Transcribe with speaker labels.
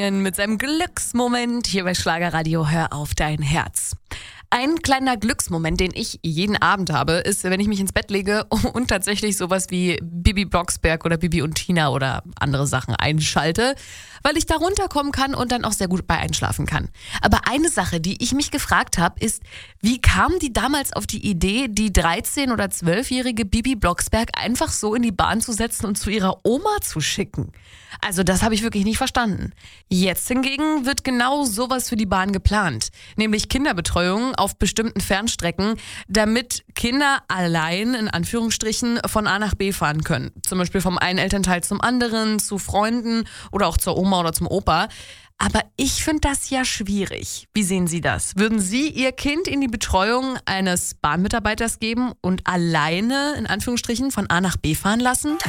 Speaker 1: Mit seinem Glücksmoment hier bei Schlagerradio Hör auf dein Herz. Ein kleiner Glücksmoment, den ich jeden Abend habe, ist, wenn ich mich ins Bett lege und tatsächlich sowas wie Bibi Blocksberg oder Bibi und Tina oder andere Sachen einschalte, weil ich da runterkommen kann und dann auch sehr gut bei einschlafen kann. Aber eine Sache, die ich mich gefragt habe, ist, wie kamen die damals auf die Idee, die 13- oder 12-jährige Bibi Blocksberg einfach so in die Bahn zu setzen und zu ihrer Oma zu schicken? Also das habe ich wirklich nicht verstanden. Jetzt hingegen wird genau sowas für die Bahn geplant, nämlich Kinderbetreuung auf bestimmten Fernstrecken, damit Kinder allein, in Anführungsstrichen, von A nach B fahren können. Zum Beispiel vom einen Elternteil zum anderen, zu Freunden oder auch zur Oma oder zum Opa. Aber ich finde das ja schwierig. Wie sehen Sie das? Würden Sie Ihr Kind in die Betreuung eines Bahnmitarbeiters geben und alleine, in Anführungsstrichen, von A nach B fahren lassen?